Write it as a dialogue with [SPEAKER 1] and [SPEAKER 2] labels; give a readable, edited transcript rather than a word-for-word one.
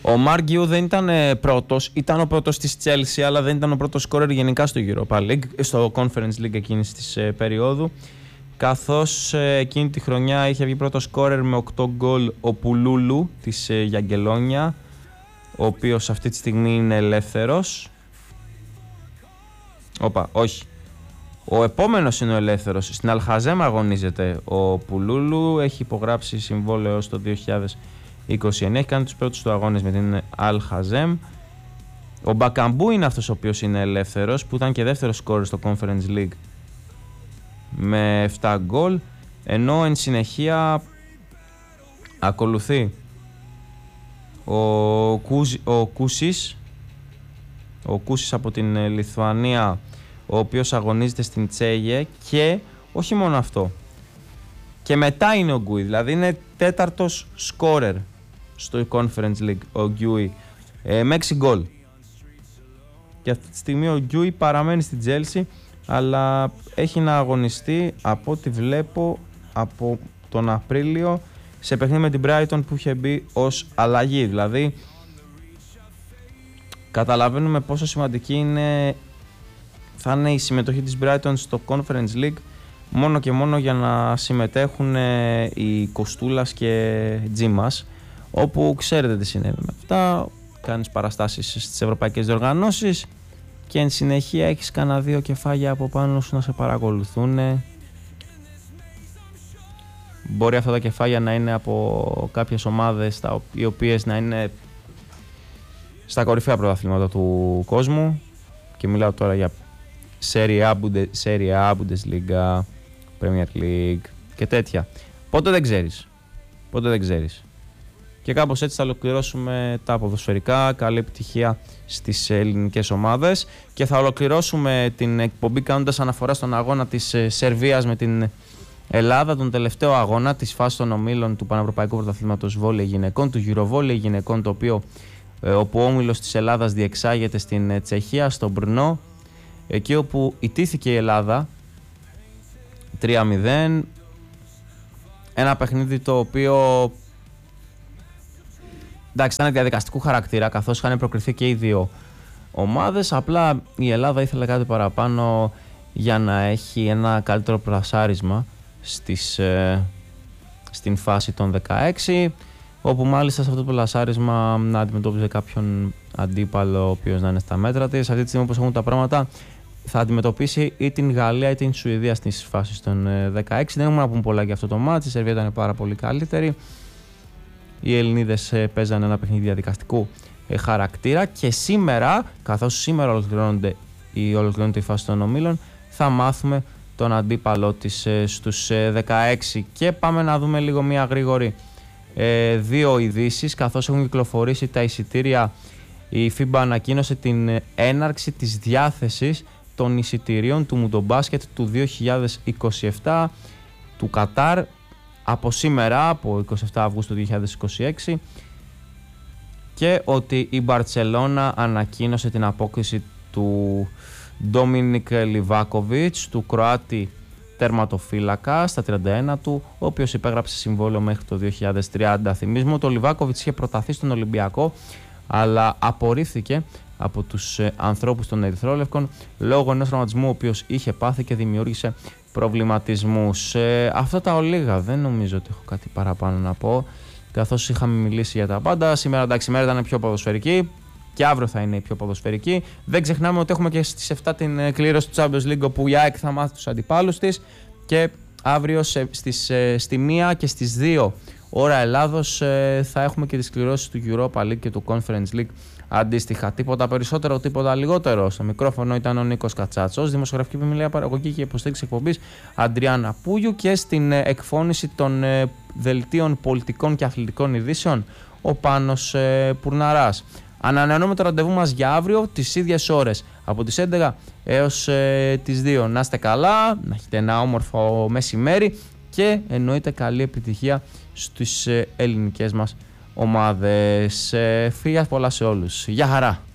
[SPEAKER 1] Ο Mark Yu δεν ήταν πρώτος, ήταν ο πρώτος της Chelsea, αλλά δεν ήταν ο πρώτος σκόρερ γενικά στο Europa League, στο Conference League εκείνης της περίοδου. Καθώς εκείνη τη χρονιά είχε βγει πρώτο σκόρερ με 8 γκολ ο Πουλούλου της Γιαγκελόνια, ο οποίος αυτή τη στιγμή είναι ελεύθερος. Όχι. Ο επόμενος είναι ο ελεύθερος. Στην Αλχαζέμ αγωνίζεται ο Πουλούλου, έχει υπογράψει συμβόλαιο στο 2029, έχει κάνει τους πρώτους του αγώνες με την Αλχαζέμ. Ο Μπακαμπού είναι αυτός ο οποίος είναι ελεύθερος, που ήταν και δεύτερος σκόρερ στο Conference League με 7 γκολ, ενώ εν συνεχεία ακολουθεί ο Κούσις από την Λιθουανία, ο οποίος αγωνίζεται στην Τσέγε, και όχι μόνο αυτό, και μετά είναι ο Γκούι, δηλαδή είναι τέταρτος σκόρερ στο Conference League ο Γκούι με 6 γκολ, και αυτή τη στιγμή ο Γκούι παραμένει στην Chelsea, αλλά έχει να αγωνιστεί από ό,τι βλέπω από τον Απρίλιο σε παιχνίδι με την Brighton που είχε μπει ως αλλαγή. Δηλαδή καταλαβαίνουμε πόσο σημαντική θα είναι η συμμετοχή της Brighton στο Conference League, μόνο και μόνο για να συμμετέχουν οι Κοστούλας και Τζίμας, όπου ξέρετε τι συνέβη με αυτά, κάνεις παραστάσεις στις ευρωπαϊκές διοργανώσεις και εν συνεχεία έχεις κανένα 2 κεφάλια από πάνω σου να σε παρακολουθούν. Μπορεί αυτά τα κεφάλια να είναι από κάποιες ομάδες οι οποίες να είναι στα κορυφαία πρωταθλήματα του κόσμου, και μιλάω τώρα για Serie A, Bundesliga, Premier League και τέτοια. Πότε δεν ξέρεις. Και κάπως έτσι θα ολοκληρώσουμε τα ποδοσφαιρικά. Καλή επιτυχία στις ελληνικές ομάδες, και θα ολοκληρώσουμε την εκπομπή κάνοντας αναφορά στον αγώνα της Σερβίας με την Ελλάδα, τον τελευταίο αγώνα της φάσης των ομίλων του Πανευρωπαϊκού Πρωταθλήματος Βόλεϊ Γυναικών, του Eurovόλεϊ Γυναικών, το οποίο όπου ο όμιλος της Ελλάδας διεξάγεται στην Τσεχία, στο Μπρνό, εκεί όπου ιτήθηκε η Ελλάδα 3-0, ένα παιχνίδι το οποίο εντάξει ήταν διαδικαστικού χαρακτήρα, καθώς είχαν προκριθεί και οι δύο ομάδες, απλά η Ελλάδα ήθελε κάτι παραπάνω για να έχει ένα καλύτερο πλασάρισμα στην φάση των 16, όπου μάλιστα σε αυτό το πλασάρισμα να αντιμετώπιζε κάποιον αντίπαλο ο οποίος να είναι στα μέτρα της. Αυτή τη στιγμή όπως έχουν τα πράγματα θα αντιμετωπίσει ή την Γαλλία ή την Σουηδία στις φάσεις των 16. Δεν έχουμε να πούμε πολλά για αυτό το μάτς, η Σερβία ήταν πάρα πολύ καλύτερη. Οι Ελληνίδες παίζανε ένα παιχνίδι διαδικαστικού χαρακτήρα, και σήμερα, καθώς σήμερα ολοκληρώνεται η φάση των ομίλων, θα μάθουμε τον αντίπαλό της στους 16. Και πάμε να δούμε λίγο μία γρήγορη 2 ειδήσεις, καθώς έχουν κυκλοφορήσει τα εισιτήρια. Η FIBA ανακοίνωσε την έναρξη της διάθεσης των εισιτηρίων του Μουντομπάσκετ του 2027 του Κατάρ από σήμερα, από 27 Αυγούστου 2026, και ότι η Μπαρτσελώνα ανακοίνωσε την απόκριση του Ντόμινικ Λιβάκοβιτς, του Κροάτη τερματοφύλακα στα 31 του, ο οποίος υπέγραψε συμβόλαιο μέχρι το 2030. Θυμίζουμε ότι ο Λιβάκοβιτς είχε προταθεί στον Ολυμπιακό, αλλά απορρίφθηκε από τους ανθρώπους των Ερυθρόλευκων λόγω ενός τραυματισμού ο οποίος είχε πάθει και δημιούργησε προβληματισμούς. Αυτά τα ολίγα, δεν νομίζω ότι έχω κάτι παραπάνω να πω, καθώς είχαμε μιλήσει για τα πάντα. Σήμερα εντάξει, η μέρα ήταν πιο ποδοσφαιρική και αύριο θα είναι η πιο ποδοσφαιρική. Δεν ξεχνάμε ότι έχουμε και στις 7 την κλήρωση του Champions League, όπου η ΑΕΚ θα μάθει τους αντιπάλους της, και αύριο στη 1 και στις 2 ώρα Ελλάδος θα έχουμε και τις κληρώσεις του Europa League και του Conference League αντίστοιχα. Τίποτα περισσότερο, τίποτα λιγότερο. Στο μικρόφωνο ήταν ο Νίκος Κατσάτσος, δημοσιογραφική επιμελεία, παραγωγή και υποστήριξη εκπομπής Αντριάννα Πούγιου, και στην εκφώνηση των δελτίων πολιτικών και αθλητικών ειδήσεων ο Πάνος Πουρναράς. Ανανεώνουμε το ραντεβού μας για αύριο τις ίδιες ώρες, από τις 11 έως τις 2. Να είστε καλά, να έχετε ένα όμορφο μεσημέρι και εννοείται καλή επιτυχία στις ελληνικές μας ομάδες. Φιλιά πολλά σε όλους. Γεια χαρά!